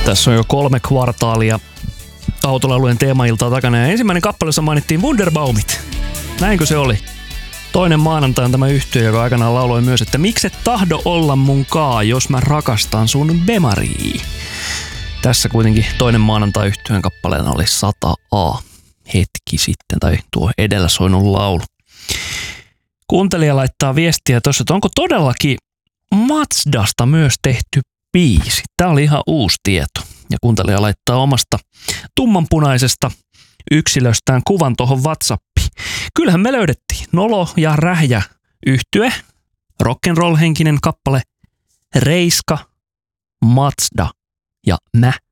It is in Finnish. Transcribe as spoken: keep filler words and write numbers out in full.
Tässä on jo kolme kvartaalia autolaulujen teemailtaa takana ja ensimmäinen kappale, jossa mainittiin Wunderbaumit. Näinkö se oli? Toinen maanantai on tämä yhtye, joka aikanaan lauloi myös, että mikset tahdo olla mun kaa, jos mä rakastan sun bemarii. Tässä kuitenkin toinen maanantai yhtyeen kappaleena oli sata A hetki sitten, tai tuo edellä soinut laulu. Kuuntelija laittaa viestiä tuossa, että onko todellakin Mazdasta myös tehty biisi. Tämä oli ihan uusi tieto. Ja kuuntelija laittaa omasta tummanpunaisesta yksilöstään kuvan tuohon WhatsAppiin. Kyllähän me löydettiin Nolo ja Rähjä yhtye, rock'n'roll-henkinen kappale, Reiska, Mazda ja Mä.